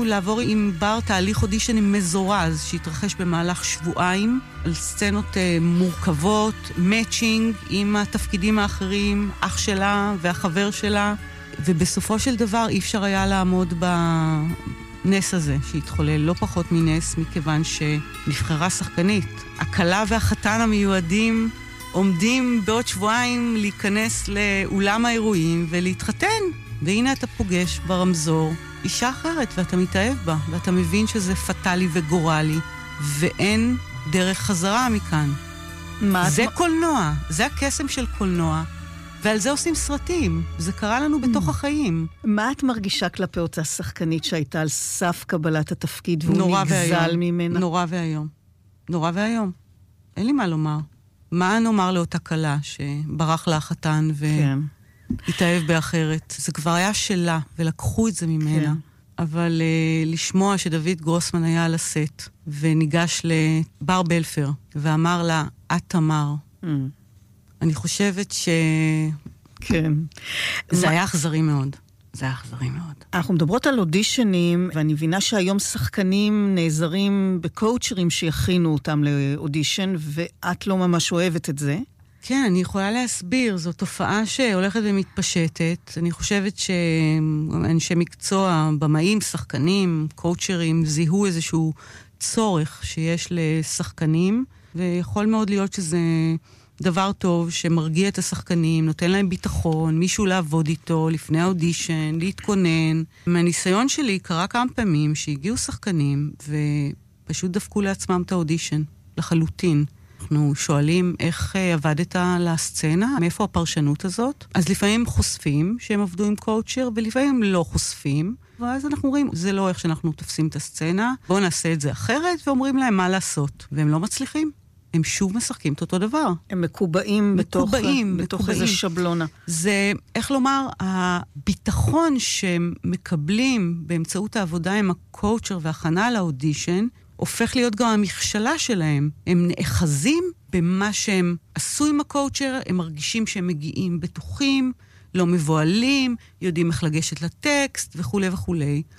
לעבור עם בר תהליך אודישנים מזורז, שהתרחש במהלך שבועיים, על סצנות מורכבות, מאצ'ינג עם התפקידים האחרים, אח שלה והחבר שלה, ובסופו של דבר אי אפשר היה לעמוד בנס הזה שהתחולל, לא פחות מנס, מכיוון שנבחרה שחקנית. הכלה והחתן המיועדים עומדים בעוד שבועיים להיכנס לאולם האירועים ולהתחתן. והנה אתה פוגש ברמזור אישה אחרת, ואתה מתאהב בה, ואתה מבין שזה פטלי וגורלי, ואין דרך חזרה מכאן. זה קולנוע, זה הקסם של קולנוע, ועל זה עושים סרטים. זה קרה לנו בתוך החיים. מה את מרגישה כלפי אותה שחקנית שהייתה על סף קבלת התפקיד, והוא נגזל ממנה? נורא והיום. נורא והיום. אין לי מה לומר. מה נאמר לאותה קלה שברח לה החתן כן. התאהב באחרת? זה כבר היה שלה, ולקחו את זה ממנה. כן. אבל לשמוע שדוד גרוסמן היה על הסט, וניגש לבר בלפר, ואמר לה, את תמר. אני חושבת כן. זה היה אכזרי מאוד. זה היה אכזרי מאוד. אנחנו מדברות על אודישנים, ואני מבינה שהיום שחקנים נעזרים בקואוצ'רים שיכינו אותם לאודישן, ואת לא ממש אוהבת את זה. כן, אני יכולה להסביר. זו תופעה שהולכת ומתפשטת. אני חושבת שאנשי מקצוע, במאים, שחקנים, קואוצ'רים, זיהו איזשהו צורך שיש לשחקנים, ויכול מאוד להיות שזה דבר טוב שמרגיע את השחקנים, נותן להם ביטחון, מישהו לעבוד איתו לפני האודישן, להתכונן. מהניסיון שלי קרה כמה פעמים שהגיעו שחקנים ופשוט דפקו לעצמם את האודישן, לחלוטין. אנחנו שואלים איך עבדת לסצנה, מאיפה הפרשנות הזאת. אז לפעמים חושפים שהם עבדו עם קואוצ'ר, ולפעמים לא חושפים. ואז אנחנו אומרים, זה לא איך שאנחנו תופסים את הסצנה, בואו נעשה את זה אחרת, ואומרים להם מה לעשות. והם לא מצליחים. הם שוב משחקים את אותו דבר. הם מקובעים בתוך איזה שבלונה. זה, איך לומר, הביטחון שהם מקבלים באמצעות העבודה עם הקואוצ'ר והכנה לאודישן, הופך להיות גם המכשלה שלהם. הם נאחזים במה שהם עשו עם הקואוצ'ר, הם מרגישים שהם מגיעים בטוחים, לא מבועלים, יודעים איך לגשת לטקסט וכו' וכו'.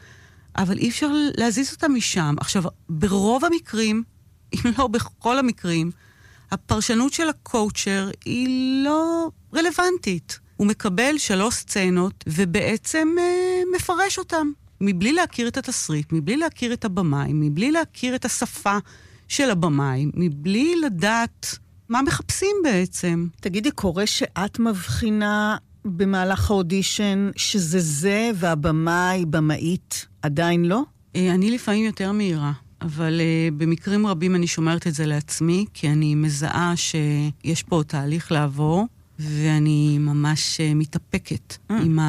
אבל אי אפשר להזיז אותם משם. עכשיו, ברוב המקרים, אם לא בכל המקרים, הפרשנות של הקואוצ'ר היא לא רלוונטית. הוא מקבל 3 סצנות ובעצם מפרש אותם. מבלי להכיר את התסריט, מבלי להכיר את הבמאי, מבלי להכיר את השפה של הבמאי, מבלי לדעת מה מחפשים בעצם. תגידי, קורה שאת מבחינה במהלך האודישן שזה זה והבמאי, במאית, עדיין לא? אני לפעמים יותר מהירה. אבל במקרים רבים אני שומרת את זה לעצמי, כי אני מזהה שיש פה תהליך לעבור, ואני ממש מתאפקת עם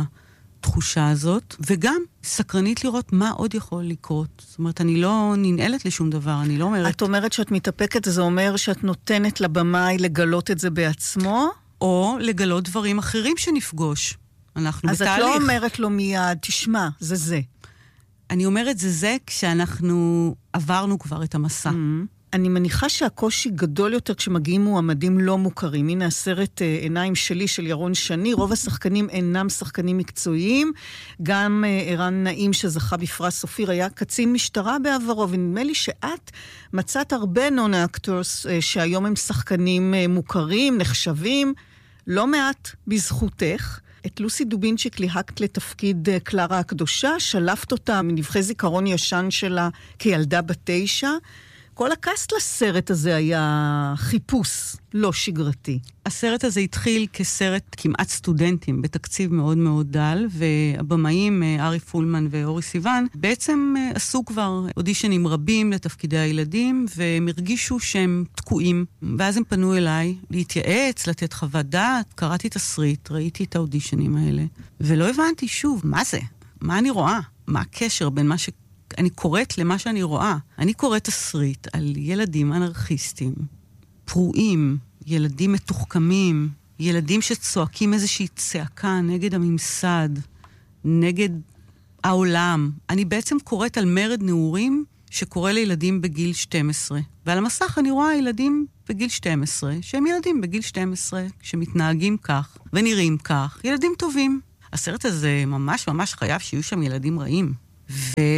התחושה הזאת, וגם סקרנית לראות מה עוד יכול לקרות. זאת אומרת, אני לא ננעלת לשום דבר, אני לא אומרת... את אומרת שאת מתאפקת, זה אומר שאת נותנת לבמאי לגלות את זה בעצמו? או לגלות דברים אחרים שנפגוש. אנחנו אז בתהליך. את לא אומרת לו מיד, תשמע, זה. אני אומרת זה כשאנחנו עברנו כבר את המסע. אני מניחה שהקושי גדול יותר כשמגיעים מועמדים לא מוכרים. הנה הסרט עיניים שלי של ירון שני, רוב השחקנים אינם שחקנים מקצועיים, גם ערן נעים שזכה בפרס אופיר היה קצין משטרה בעברו, ונדמה לי שאת מצאת הרבה נון-אקטורס שהיום הם שחקנים מוכרים, נחשבים, לא מעט בזכותך. את לוסי דובינצ'יק ליהקת לתפקיד קלרה הקדושה, שלפת אותה מנבחי זיכרון ישן שלה כילדה בת 9. כל הקאסט לסרט הזה היה חיפוש לא שגרתי. הסרט הזה התחיל כסרט כמעט סטודנטים, בתקציב מאוד מאוד דל, והבמאים ארי פולמן ואורי סיוון בעצם עשו כבר אודישנים רבים לתפקידי הילדים, והם הרגישו שהם תקועים. ואז הם פנו אליי להתייעץ, לתת חוות דעת, קראתי תסריט, ראיתי את האודישנים האלה, ולא הבנתי שוב, מה זה? מה אני רואה? מה הקשר בין מה אני קוראת למה שאני רואה. אני קוראת תסריט על ילדים אנרכיסטים, פרועים, ילדים מתוחכמים, ילדים שצועקים איזושהי צעקה נגד הממסד, נגד העולם. אני בעצם קוראת על מרד נעורים שקורא לילדים בגיל 12. ועל המסך אני רואה ילדים בגיל 12, שהם ילדים בגיל 12, שמתנהגים כך ונראים כך, ילדים טובים. הסרט הזה ממש ממש חייב שיהיו שם ילדים רעים.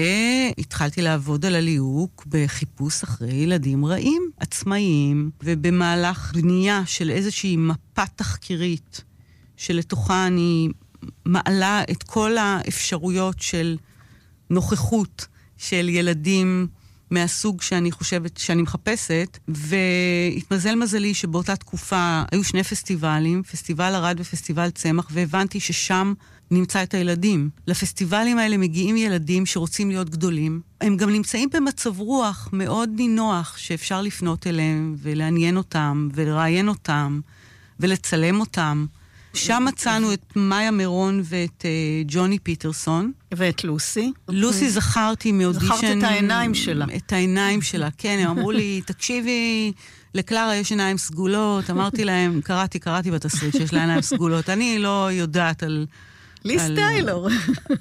והתחלתי לעבוד על הליהוק בחיפוש אחרי ילדים רעים, עצמאיים, ובמהלך בנייה של איזושהי מפה תחקירית, שלתוכה אני מעלה את כל האפשרויות של נוכחות של ילדים מהסוג שאני חושבת, שאני מחפשת, והתמזל מזלי שבאותה תקופה היו 2 פסטיבלים, פסטיבל ארד ופסטיבל צמח, והבנתי ששם נמצא את הילדים. לפסטיבלים האלה מגיעים ילדים שרוצים להיות גדולים. הם גם נמצאים במצב רוח מאוד נינוח, שאפשר לפנות אליהם ולעניין אותם ולראיין אותם ולצלם אותם. שם מצאנו את מאיה מירון ואת ג'וני פיטרסון. ואת לוסי. לוסי זכרתי מאודישן. זכרת את העיניים שלה. את העיניים שלה, כן. הם אמרו לי, תקשיבי, לקלרה יש עיניים סגולות. אמרתי להם, קראתי בתסריט שיש לה עיניים סגולות. אני לא יודעת על... לי סטיילור.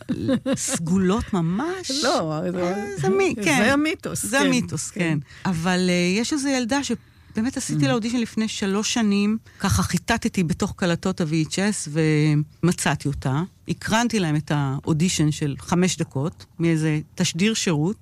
סגולות ממש? לא, זה המיתוס. זה המיתוס, כן. אבל יש איזו ילדה באמת עשיתי לאודישן לפני 3 שנים, ככה חיטטתי בתוך קלטות ה-VHS ומצאתי אותה. הקרנתי להם את האודישן של 5 דקות, מאיזה תשדיר שירות,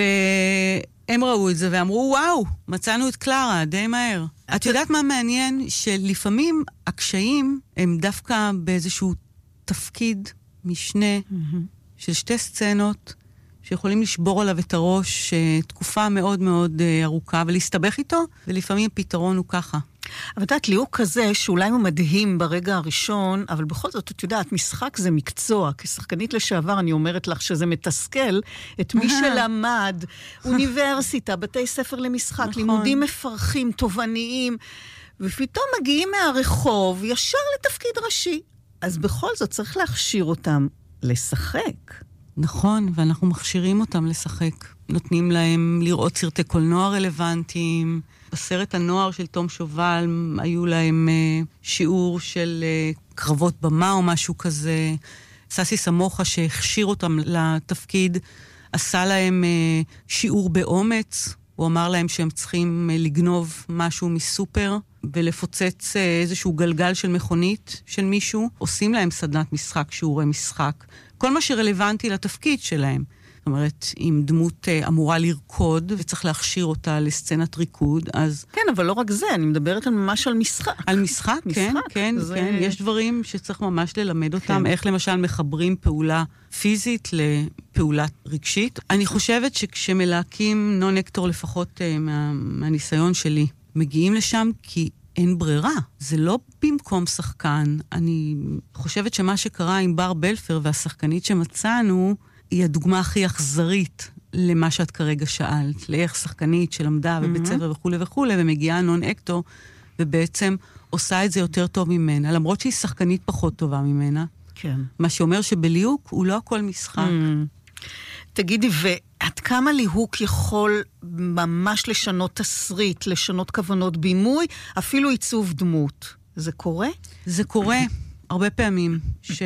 והם ראו את זה ואמרו, וואו, מצאנו את קלרה, די מהר. את יודעת מה מעניין? שלפעמים הקשיים הם דווקא באיזשהו תפקיד משנה של 2 סצנות, שיכולים לשבור עליו את הראש תקופה מאוד מאוד ארוכה, ולהסתבך איתו, ולפעמים הפתרון הוא ככה. אבל את יודעת, ליהוק כזה, שאולי הוא מדהים ברגע הראשון, אבל בכל זאת, את יודעת, משחק זה מקצוע. כשחקנית לשעבר, אני אומרת לך שזה מתסכל את מי שלמד, אוניברסיטה, בתי ספר למשחק, לימודים מפרכים, תובעניים, ופתאום מגיעים מהרחוב, ישר לתפקיד ראשי. אז בכל זאת צריך להכשיר אותם לשחק. נכון, ואנחנו מכשירים אותם לשחק. נותנים להם לראות סרטי קולנוע רלוונטיים. בסרט הנוער של תום שובל היו להם שיעור של קרבות במה או משהו כזה. ססי סמוכה שהכשיר אותם לתפקיד, עשה להם שיעור באומץ. הוא אמר להם שהם צריכים לגנוב משהו מסופר ולפוצץ איזשהו גלגל של מכונית של מישהו. עושים להם סדנת משחק, שיעורי משחק. כל מה שרלוונטי לתפקיד שלהם. זאת אומרת, אם דמות אמורה לרקוד וצריך להכשיר אותה לסצנת ריקוד, אז... כן, אבל לא רק זה, אני מדברת ממש על משחק. על משחק, כן, כן, כן. יש דברים שצריך ממש ללמד אותם, איך למשל מחברים פעולה פיזית לפעולה רגשית. אני חושבת שכשמלהקים נון-אקטור, לפחות מהניסיון שלי, מגיעים לשם כי אין ברירה. זה לא במקום שחקן. אני חושבת שמה שקרה עם בר בלפר והשחקנית שמצאנו, היא הדוגמה הכי אכזרית למה שאת כרגע שאלת. לאיך שחקנית שלמדה בבית ספר וכו' וכו', ומגיעה נון-אקטור, ובעצם עושה את זה יותר טוב ממנה. למרות שהיא שחקנית פחות טובה ממנה. כן. מה שאומר שבליהוק הוא לא הכל משחק. תגידי, ועד כמה ליהוק יכול ממש לשנות תסריט, לשנות כוונות בימוי, אפילו עיצוב דמות? זה קורה? זה קורה הרבה פעמים,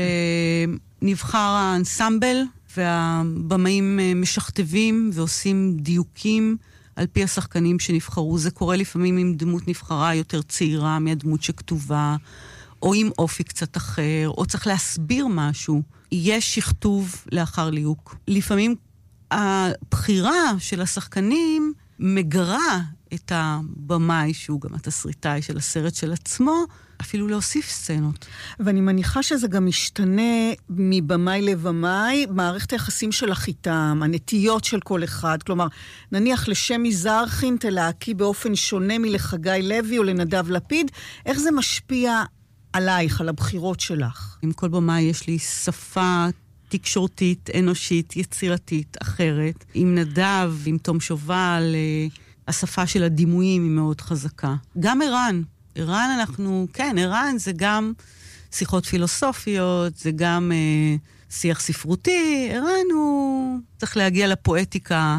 שנבחר האנסמבל, והבמאים משכתבים ועושים דיוקים על פי השחקנים שנבחרו. זה קורה לפעמים עם דמות נבחרה יותר צעירה מהדמות שכתובה, או עם אופי קצת אחר, או צריך להסביר משהו. יש שכתוב לאחר ליהוק. לפעמים הבחירה של השחקנים מגרה את הבמאי, שהוא גם התסריטאי של הסרט של עצמו, אפילו להוסיף סצנות. ואני מניחה שזה גם משתנה מבמאי לבמאי, מערכת היחסים שלך איתם, הנטיות של כל אחד. כלומר, נניח לשמי זרחין תלהקי באופן שונה מלחגי לוי או לנדב לפיד, איך זה משפיע עלייך, על הבחירות שלך? עם כל במאי יש לי שפה תקשורתית, אנושית, יצירתית, אחרת. עם נדב, עם תום שובל, השפה של הדימויים היא מאוד חזקה. גם ערן אנחנו, כן, ערן זה גם שיחות פילוסופיות, זה גם שיח ספרותי. ערן הוא צריך להגיע לפואטיקה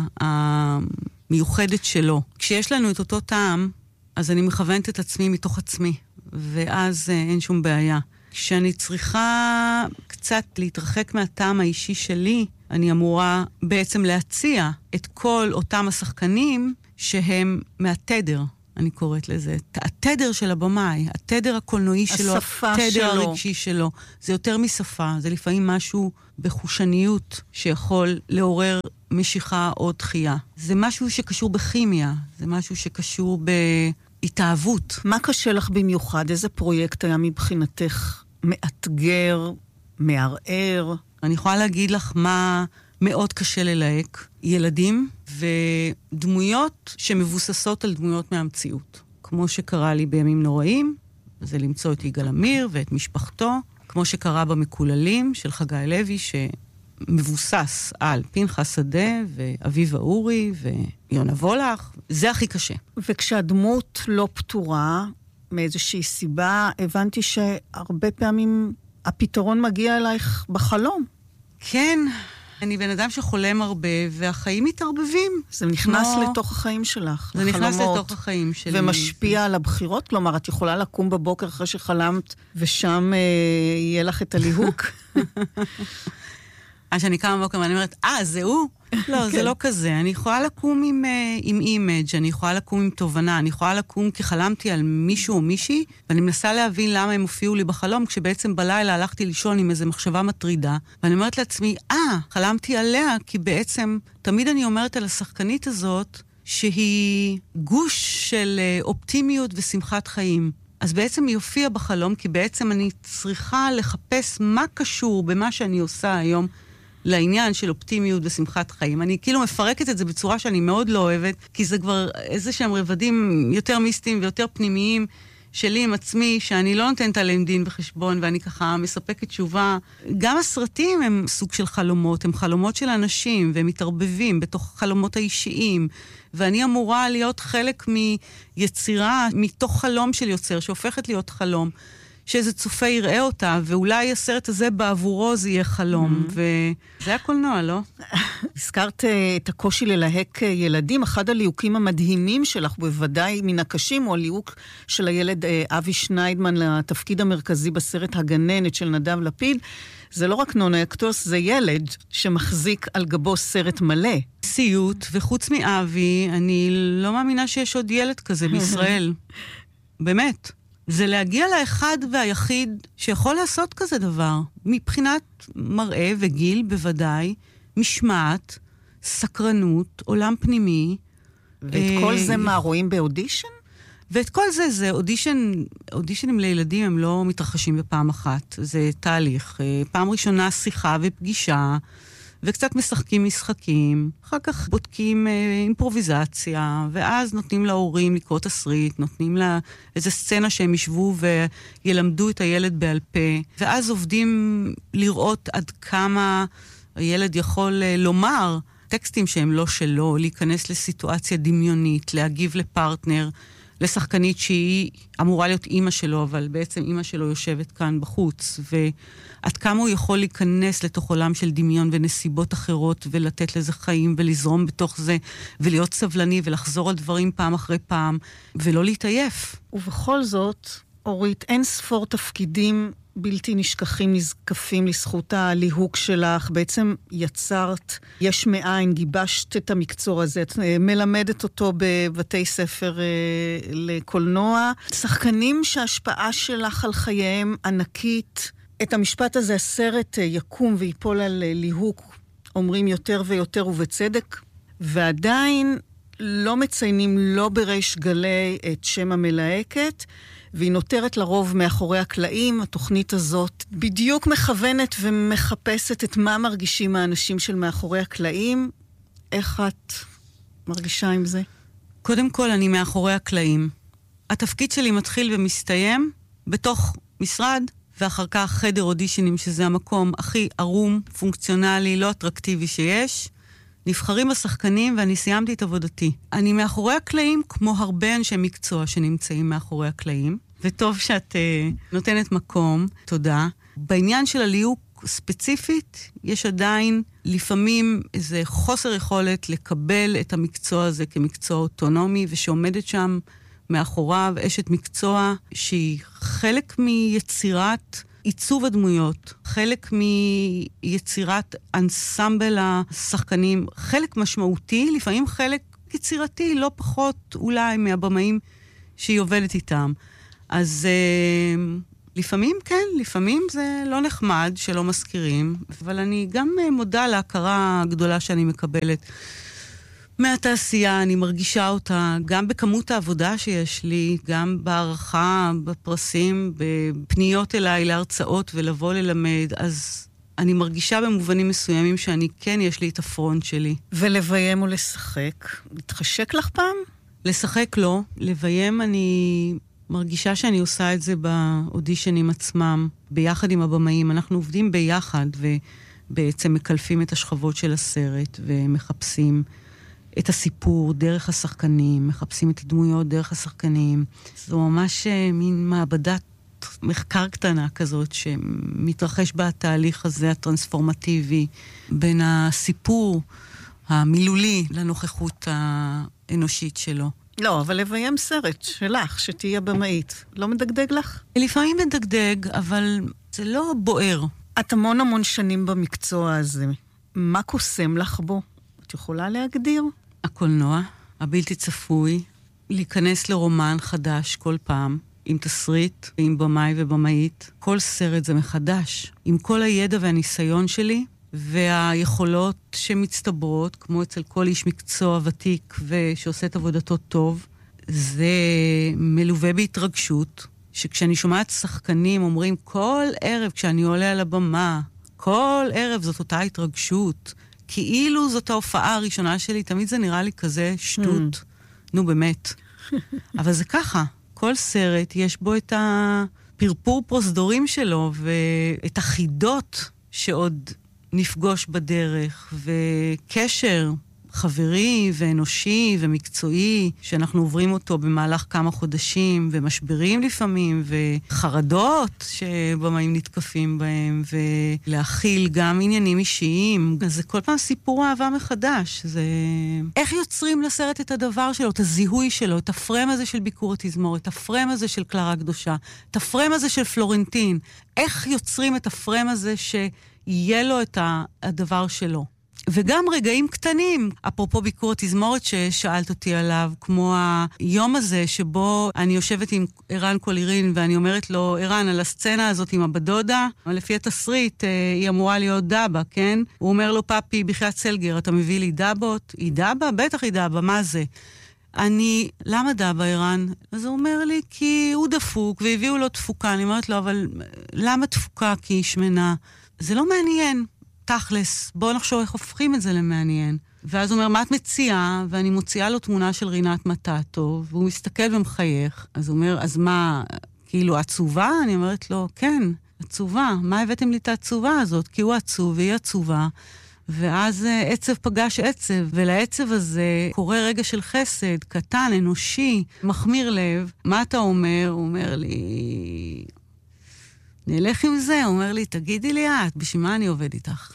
המיוחדת שלו. כשיש לנו את אותו טעם, אז אני מכוונת את עצמי מתוך עצמי, ואז אין שום בעיה. כשאני צריכה קצת להתרחק מהטעם האישי שלי, אני אמורה בעצם להציע את כל אותם השחקנים שהם מהתדר, אני קוראת לזה. התדר של הבמאי, התדר הקולנועי שלו, התדר הרגשי שלו. זה יותר משפה, זה לפעמים משהו בחושניות שיכול לעורר משיכה או דחייה. זה משהו שקשור בכימיה, זה משהו שקשור בהתאהבות. מה קשה לך במיוחד? איזה פרויקט היה מבחינתך מאתגר, מערער? אני יכולה להגיד לך מה מאוד קשה ללהק. ילדים ודמויות שמבוססות על דמויות מהמציאות. כמו שקרה לי בימים נוראים, זה למצוא את יגאל עמיר ואת משפחתו, כמו שקרה במקוללים של חגי לוי, שמבוסס על פנחס שדה ואביבה אורי ויונה וולך. זה הכי קשה. וכשהדמות לא פתורה מאיזושהי סיבה, הבנתי שהרבה פעמים הפתרון מגיע אלייך בחלום. כן, אני בן אדם שחולם הרבה, והחיים מתערבבים. זה נכנס לתוך החיים שלך. זה נכנס לתוך החיים שלי. ומשפיע על הבחירות? כלומר, את יכולה לקום בבוקר אחרי שחלמת, ושם יהיה לך את הליהוק? אז שאני קמה בבוקר ואני אומרת, זה הוא? לא, זה לא כזה. אני יכולה לקום עם אימג', אני יכולה לקום עם תובנה, אני יכולה לקום כי חלמתי על מישהו או מישהי, ואני מנסה להבין למה הם הופיעו לי בחלום, כשבעצם בלילה הלכתי לישון עם איזו מחשבה מטרידה, ואני אומרת לעצמי, חלמתי עליה, כי בעצם תמיד אני אומרת על השחקנית הזאת, שהיא גוש של אופטימיות ושמחת חיים. אז בעצם היא הופיעה בחלום, כי בעצם אני צריכה לחפש מה קשור במה שאני עושה היום, לעניין של אופטימיות ושמחת חיים. אני כאילו מפרקת את זה בצורה שאני מאוד לא אוהבת, כי זה כבר איזה שהם רבדים יותר מיסטיים ויותר פנימיים שלי עם עצמי, שאני לא נותנת עליהם דין בחשבון, ואני ככה מספקת תשובה. גם הסרטים הם סוג של חלומות, הם חלומות של אנשים, והם מתערבבים בתוך החלומות האישיים, ואני אמורה להיות חלק מיצירה, מתוך חלום של יוצר, שהופכת להיות חלום. שאיזה צופה יראה אותה, ואולי הסרט הזה בעבורו זה יהיה חלום, וזה הקולנוע, לא? הזכרת את הקושי ללהק ילדים, אחד הליהוקים המדהימים שלך, בוודאי מן הקשים, הוא הליהוק של הילד אבי שניידמן לתפקיד המרכזי בסרט הגננת של נדב לפיד. זה לא רק נון אקטוס, זה ילד שמחזיק על גבו סרט מלא. סיוט, וחוץ מאבי, אני לא מאמינה שיש עוד ילד כזה בישראל. באמת. זה להגיע לאחד והיחיד שיכול לעשות כזה דבר. מבחינת מראה וגיל בוודאי, משמעת, סקרנות, עולם פנימי. ואת כל זה מה, רואים באודישן? ואת כל זה אודישנים לילדים הם לא מתרחשים בפעם אחת. זה תהליך. פעם ראשונה שיחה ופגישה, וקצת משחקים משחקים, אחר כך בודקים אימפרוביזציה, ואז נותנים להורים לקרוא תסריט, נותנים לה איזו סצנה שהם ישבו וילמדו את הילד בעל פה, ואז עובדים לראות עד כמה הילד יכול לומר טקסטים שהם לא שלו, להיכנס לסיטואציה דמיונית, להגיב לפרטנר, לשחקנית שהיא אמורה להיות אימא שלו, אבל בעצם אימא שלו יושבת כאן בחוץ, ועד כמה הוא יכול להיכנס לתוך עולם של דמיון ונסיבות אחרות, ולתת לזה חיים, ולזרום בתוך זה, ולהיות סבלני, ולחזור על דברים פעם אחרי פעם, ולא להתעייף. ובכל זאת, אורית, אין ספור תפקידים בלתי נשכחים, נזקפים לזכות הליהוק שלך. בעצם יצרת יש מאין, גיבשת את המקצוע הזה, את מלמדת אותו בבתי ספר לקולנוע. שחקנים שההשפעה שלך על חייהם ענקית. את המשפט הזה, הסרט יקום ויפול על ליהוק, אומרים יותר ויותר ובצדק, ועדיין לא מציינים לא בריש גלי את שם המלהקת, והיא נותרת לרוב מאחורי הקלעים. התוכנית הזאת בדיוק מכוונת ומחפשת את מה מרגישים האנשים של מאחורי הקלעים. איך את מרגישה עם זה? קודם כל, אני מאחורי הקלעים. התפקיד שלי מתחיל ומסתיים בתוך משרד, ואחר כך חדר אודישנים, שזה המקום הכי ערום, פונקציונלי, לא אטרקטיבי שיש. נבחרים השחקנים ואני סיימתי את עבודתי. אני מאחורי הקלעים כמו הרבה אנשי מקצוע שנמצאים מאחורי הקלעים, וטוב שאת נותנת מקום, תודה. בעניין של הליהוק ספציפית, יש עדיין לפעמים איזה חוסר יכולת לקבל את המקצוע הזה כמקצוע אוטונומי, ושעומדת שם מאחוריו אשת מקצוע שהיא חלק מיצירת עיצוב הדמויות, חלק מיצירת אנסמבל השחקנים, חלק משמעותי, לפעמים חלק יצירתי, לא פחות אולי מהבמאים שהיא עובדת איתם. אז לפעמים כן, לפעמים זה לא נחמד שלא מזכירים, אבל אני גם מודה להכרה הגדולה שאני מקבלת מהתעשייה, אני מרגישה אותה גם בכמות העבודה שיש לי, גם בערכה, בפרסים, בפניות אליי להרצאות ולבוא ללמד, אז אני מרגישה במובנים מסוימים שאני כן, יש לי את הפרונט שלי. ולביים ולשחק, מתחשק לך פעם? לשחק לא, לביים אני מרגישה שאני עושה את זה באודישנים עצמם, ביחד עם הבמאים, אנחנו עובדים ביחד ובעצם מקלפים את השכבות של הסרט ומחפשים את הסיפור דרך השחקנים, מחפשים את הדמויות דרך השחקנים. זו ממש מין מעבדת מחקר קטנה כזאת שמתרחש בתהליך הזה הטרנספורמטיבי בין הסיפור המילולי לנוכחות האנושית שלו. לא, אבל לביים סרט שלך, שתהיה במאית. לא מדגדג לך? לפעמים מדגדג, אבל זה לא בוער. את המון שנים במקצוע הזה. מה קוסם לך בו? את יכולה להגדיר? הקולנוע, הבלתי צפוי, להיכנס לרומן חדש כל פעם, עם תסריט, עם במאי ובמאית. כל סרט זה מחדש. עם כל הידע והניסיון שלי, והיכולות שמצטברות, כמו אצל כל איש מקצוע ותיק ושעושה את עבודתו טוב, זה מלווה בהתרגשות, שכשאני שומעת שחקנים אומרים כל ערב כשאני עולה על הבמה, כל ערב זאת אותה התרגשות, כאילו זאת ההופעה הראשונה שלי, תמיד זה נראה לי כזה שטות. נו באמת. אבל זה ככה, כל סרט יש בו את הפרפור פרוזדורים שלו, ואת החידות שעוד נפגוש בדרך, וקשר חברי ואנושי ומקצועי, שאנחנו עוברים אותו במהלך כמה חודשים, ומשברים לפעמים, וחרדות שבמאים נתקפים בהם, ולהכיל גם עניינים אישיים. אז זה כל פעם סיפור אהבה מחדש. זה איך יוצרים לסרט את הדבר שלו, את הזיהוי שלו, את הפרם הזה של ביקור התזמורת, את הפרם הזה של קלרה הקדושה, את הפרם הזה של פלורנטין. איך יוצרים את הפרם הזה שיהיה לו את הדבר שלו. וגם רגעים קטנים, אפרופו ביקור התזמורת ששאלת אותי עליו, כמו היום הזה שבו אני יושבת עם ערן קולירין ואני אומרת לו, ערן, על הסצנה הזאת עם הבדודה, לפי התסריט היא אמורה להיות דאבה, כן? הוא אומר לו, פאפי, בחייאת סלגר, אתה מביא לי דאבות? היא דאבה? בטח היא דאבה, מה זה? למה דאבה, ערן? אז הוא אומר לי, כי הוא דפוק והביאו לו תפוקה. אני אומרת לו, אבל למה תפוקה? כי היא שמנה. זה לא מעניין. תכלס, בואו נחשוב איך הופכים את זה למעניין. ואז הוא אומר, מה את מציעה? ואני מוציאה לו תמונה של רינת מטאטו, והוא מסתכל ומחייך. אז הוא אומר, אז מה, כאילו עצובה? אני אומרת לו, כן, עצובה. מה הבאתם לי את העצובה הזאת? כי הוא עצוב והיא עצובה. ואז עצב פגש עצב, ולעצב הזה קורה רגע של חסד, קטן, אנושי, מחמיר לב. מה אתה אומר? הוא אומר לי, נלך עם זה. הוא אומר לי, תגידי לי את, בשביל מה אני עובד איתך?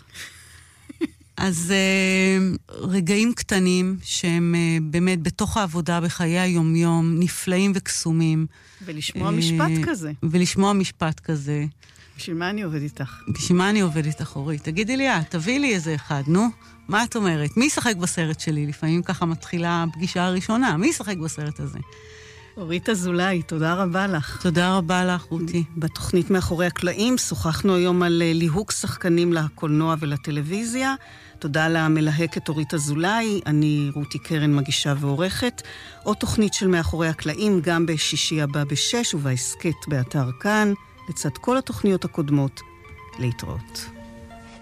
אז רגעים קטנים שהם באמת בתוך העבודה בחיי היומיום, נפלאים וקסומים. ולשמוע משפט כזה. ולשמוע משפט כזה. בשביל מה אני עובד איתך? בשביל מה אני עובד איתך, אורית? תגידי לי את, תביאי לי איזה אחד, נו. מה את אומרת? מי ישחק בסרט שלי? לפעמים ככה מתחילה הפגישה הראשונה. מי ישחק בסרט הזה? אורית אזולאי, תודה רבה לך. תודה רבה לך, רותי. בתוכנית מאחורי הקלעים שוחחנו היום על ליהוק שחקנים לקולנוע ולטלוויזיה. תודה למלהקת אורית אזולאי, אני רותי קרן מגישה ועורכת. עוד תוכנית של מאחורי הקלעים גם בשישי הבא ב-6 ובהסקט באתר כאן, לצד כל התוכניות הקודמות. להתראות.